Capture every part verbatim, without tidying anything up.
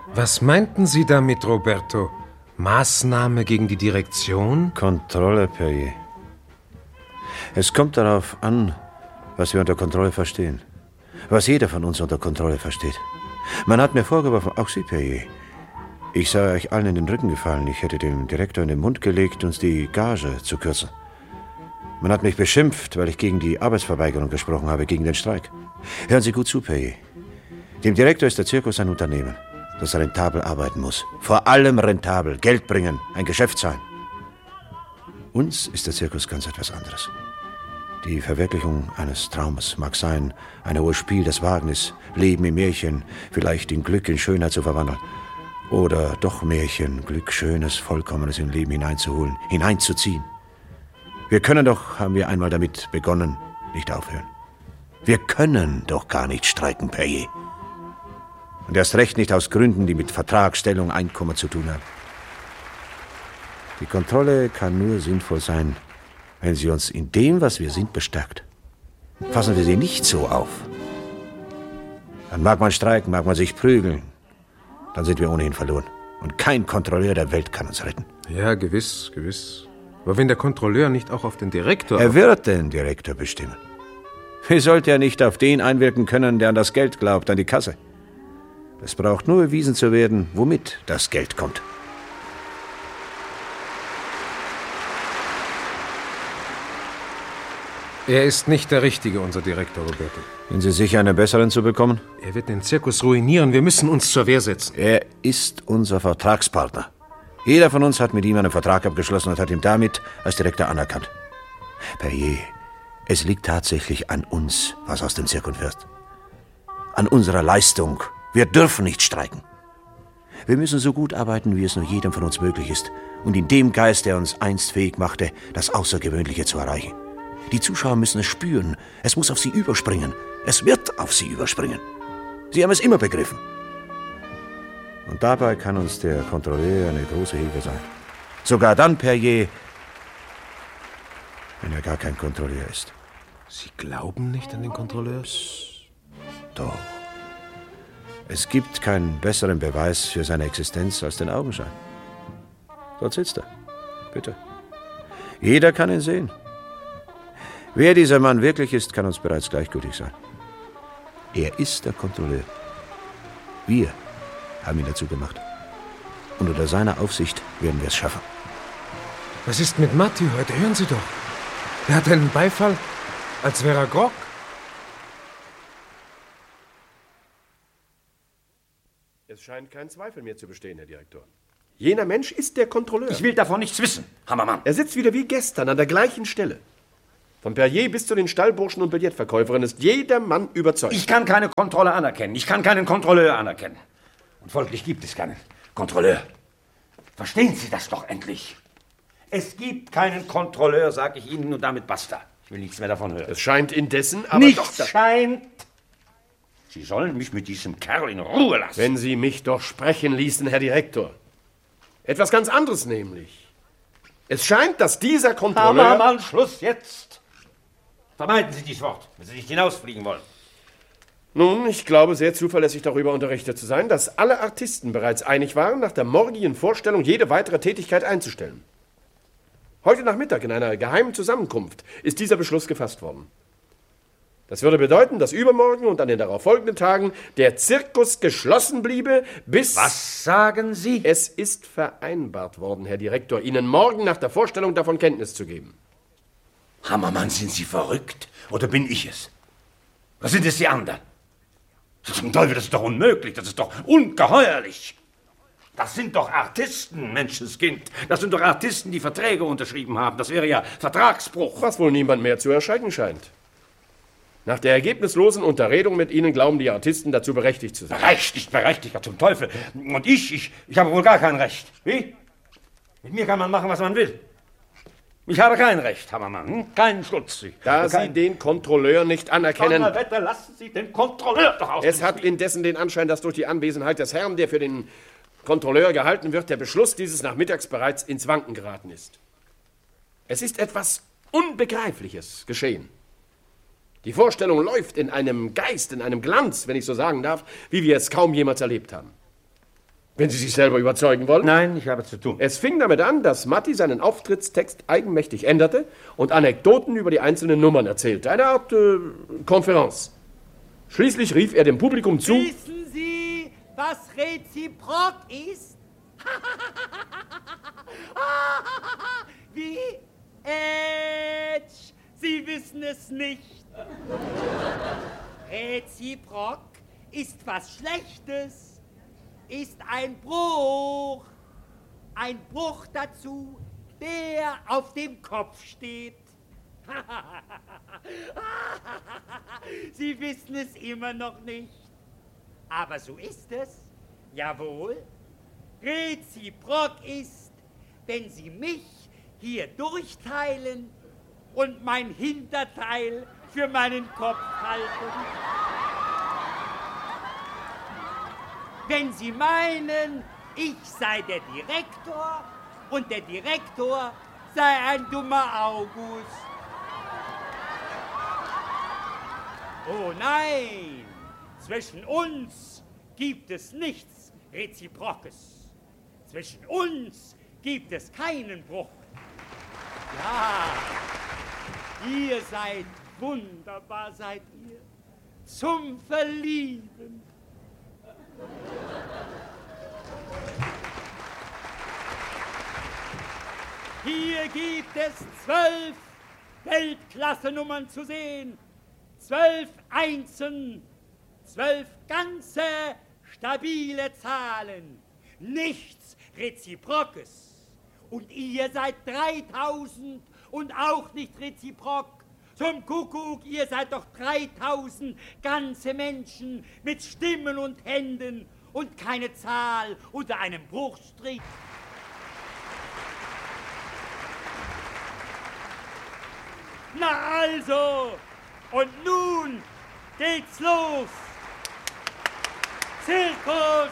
Was meinten Sie damit, Roberto? Maßnahme gegen die Direktion? Kontrolle, Perrier. Es kommt darauf an, was wir unter Kontrolle verstehen. Was jeder von uns unter Kontrolle versteht. Man hat mir vorgeworfen, auch Sie, Perrier. Ich sei euch allen in den Rücken gefallen. Ich hätte dem Direktor in den Mund gelegt, uns die Gage zu kürzen. Man hat mich beschimpft, weil ich gegen die Arbeitsverweigerung gesprochen habe, gegen den Streik. Hören Sie gut zu, Perrier. Dem Direktor ist der Zirkus ein Unternehmen, das rentabel arbeiten muss. Vor allem rentabel, Geld bringen, ein Geschäft sein. Uns ist der Zirkus ganz etwas anderes. Die Verwirklichung eines Traumes mag sein, ein hohes Spiel, das Wagnis, Leben im Märchen, vielleicht in Glück, in Schönheit zu verwandeln. Oder doch Märchen, Glück, Schönes, Vollkommenes im Leben hineinzuholen, hineinzuziehen. Wir können doch, haben wir einmal damit begonnen, nicht aufhören. Wir können doch gar nicht streiken, Perrier. Und erst recht nicht aus Gründen, die mit Vertragsstellung, Einkommen zu tun haben. Die Kontrolle kann nur sinnvoll sein, wenn sie uns in dem, was wir sind, bestärkt. Fassen wir sie nicht so auf. Dann mag man streiken, mag man sich prügeln. Dann sind wir ohnehin verloren. Und kein Kontrolleur der Welt kann uns retten. Ja, gewiss, gewiss. Aber wenn der Kontrolleur nicht auch auf den Direktor... Er wird den Direktor bestimmen. Wie sollte er nicht auf den einwirken können, der an das Geld glaubt, an die Kasse? Es braucht nur bewiesen zu werden, womit das Geld kommt. Er ist nicht der Richtige, unser Direktor, Roberto. Sind Sie sicher, einen besseren zu bekommen? Er wird den Zirkus ruinieren. Wir müssen uns zur Wehr setzen. Er ist unser Vertragspartner. Jeder von uns hat mit ihm einen Vertrag abgeschlossen und hat ihn damit als Direktor anerkannt. Perrier, es liegt tatsächlich an uns, was aus dem Zirkus wird. An unserer Leistung. Wir dürfen nicht streiken. Wir müssen so gut arbeiten, wie es nur jedem von uns möglich ist. Und in dem Geist, der uns einst fähig machte, das Außergewöhnliche zu erreichen. Die Zuschauer müssen es spüren. Es muss auf sie überspringen. Es wird auf sie überspringen. Sie haben es immer begriffen. Und dabei kann uns der Kontrolleur eine große Hilfe sein. Sogar dann, Perrier, wenn er gar kein Kontrolleur ist. Sie glauben nicht an den Kontrolleur? Psst. Doch. Es gibt keinen besseren Beweis für seine Existenz als den Augenschein. Dort sitzt er. Bitte. Jeder kann ihn sehen. Wer dieser Mann wirklich ist, kann uns bereits gleichgültig sein. Er ist der Kontrolleur. Wir haben ihn dazu gemacht. Und unter seiner Aufsicht werden wir es schaffen. Was ist mit Mathieu heute? Hören Sie doch. Er hat einen Beifall, als wäre er Grog. Es scheint kein Zweifel mehr zu bestehen, Herr Direktor. Jener Mensch ist der Kontrolleur. Ich will davon nichts wissen, Hammermann. Er sitzt wieder wie gestern an der gleichen Stelle. Von Perrier bis zu den Stallburschen und Billardverkäuferinnen ist jeder Mann überzeugt. Ich kann keine Kontrolle anerkennen. Ich kann keinen Kontrolleur anerkennen. Und folglich gibt es keinen Kontrolleur. Verstehen Sie das doch endlich. Es gibt keinen Kontrolleur, sage ich Ihnen, und damit basta. Ich will nichts mehr davon hören. Es scheint indessen, aber Nichts doch... scheint. Sie sollen mich mit diesem Kerl in Ruhe lassen. Wenn Sie mich doch sprechen ließen, Herr Direktor. Etwas ganz anderes nämlich. Es scheint, dass dieser Kontrolleur... Hammermann, Schluss jetzt. Vermeiden Sie dieses Wort, wenn Sie nicht hinausfliegen wollen. Nun, ich glaube, sehr zuverlässig darüber unterrichtet zu sein, dass alle Artisten bereits einig waren, nach der morgigen Vorstellung jede weitere Tätigkeit einzustellen. Heute Nachmittag in einer geheimen Zusammenkunft ist dieser Beschluss gefasst worden. Das würde bedeuten, dass übermorgen und an den darauffolgenden Tagen der Zirkus geschlossen bliebe, bis... Was sagen Sie? Es ist vereinbart worden, Herr Direktor, Ihnen morgen nach der Vorstellung davon Kenntnis zu geben. Hammermann, sind Sie verrückt? Oder bin ich es? Was sind es die anderen? Zum Teufel, das ist doch unmöglich, das ist doch ungeheuerlich. Das sind doch Artisten, Menschenskind. Das sind doch Artisten, die Verträge unterschrieben haben. Das wäre ja Vertragsbruch. Was wohl niemand mehr zu erscheinen scheint. Nach der ergebnislosen Unterredung mit Ihnen glauben die Artisten dazu berechtigt zu sein. Berechtigt, berechtigt, ja zum Teufel. Und ich, ich, ich habe wohl gar kein Recht. Wie? Mit mir kann man machen, was man will. Ich habe kein Recht, Hammermann. Hm? Keinen Schutz. Da kein... Sie den Kontrolleur nicht anerkennen... Donnerwetter, lassen Sie den Kontrolleur doch aus. Es hat indessen den Anschein, dass durch die Anwesenheit des Herrn, der für den Kontrolleur gehalten wird, der Beschluss dieses Nachmittags bereits ins Wanken geraten ist. Es ist etwas Unbegreifliches geschehen. Die Vorstellung läuft in einem Geist, in einem Glanz, wenn ich so sagen darf, wie wir es kaum jemals erlebt haben. Wenn Sie sich selber überzeugen wollen. Nein, ich habe zu tun. Es fing damit an, dass Matti seinen Auftrittstext eigenmächtig änderte und Anekdoten über die einzelnen Nummern erzählte. Eine Art äh, Konferenz. Schließlich rief er dem Publikum zu... Wissen Sie, was reziprok ist? Wie? Ätsch, Sie wissen es nicht. Reziprok ist was Schlechtes, ist ein Bruch. Ein Bruch dazu, der auf dem Kopf steht. Sie wissen es immer noch nicht. Aber so ist es. Jawohl. Reziprok ist, wenn Sie mich hier durchteilen und mein Hinterteil für meinen Kopf halten. Wenn Sie meinen, ich sei der Direktor und der Direktor sei ein dummer August. Oh nein, zwischen uns gibt es nichts Reziprokes. Zwischen uns gibt es keinen Bruch. Ja, ihr seid wunderbar, seid ihr, zum Verlieben. Hier gibt es zwölf Weltklasse-Nummern zu sehen. Zwölf Einsen, zwölf ganze, stabile Zahlen. Nichts Reziprokes. Und ihr seid dreitausend und auch nicht reziprok. Zum Kuckuck, ihr seid doch dreitausend ganze Menschen mit Stimmen und Händen und keine Zahl unter einem Bruchstrich. Na also, und nun geht's los. Zirkus,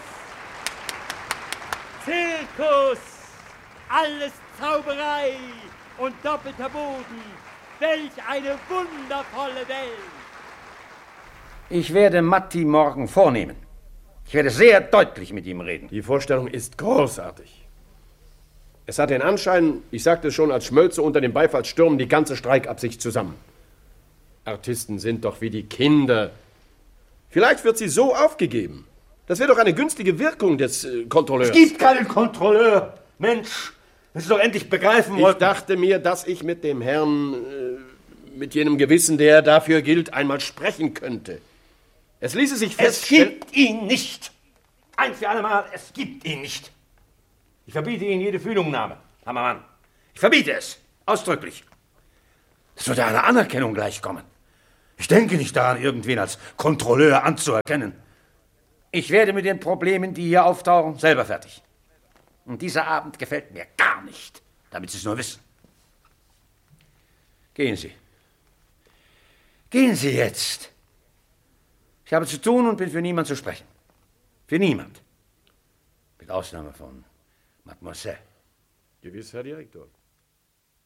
Zirkus, alles Zauberei und doppelter Boden. Welch eine wundervolle Welt. Ich werde Matti morgen vornehmen. Ich werde sehr deutlich mit ihm reden. Die Vorstellung ist großartig. Es hat den Anschein, ich sagte es schon, als schmölze unter den Beifallsstürmen die ganze Streikabsicht zusammen. Artisten sind doch wie die Kinder. Vielleicht wird sie so aufgegeben. Das wäre doch eine günstige Wirkung des äh, Kontrolleurs. Es gibt keinen Kontrolleur. Mensch, wenn Sie doch endlich begreifen wollten. Ich dachte mir, dass ich mit dem Herrn, äh, mit jenem Gewissen, der dafür gilt, einmal sprechen könnte. Es ließe sich feststellen... Es gibt ihn nicht. Ein für alle Mal, es gibt ihn nicht. Ich verbiete Ihnen jede Fühlungnahme, Hammermann. Ich verbiete es, ausdrücklich. Es würde einer Anerkennung gleichkommen. Ich denke nicht daran, irgendwen als Kontrolleur anzuerkennen. Ich werde mit den Problemen, die hier auftauchen, selber fertig. Und dieser Abend gefällt mir gar nicht, damit Sie es nur wissen. Gehen Sie. Gehen Sie jetzt. Ich habe zu tun und bin für niemand zu sprechen. Für niemand. Mit Ausnahme von Mademoiselle. Gewiss, Herr Direktor.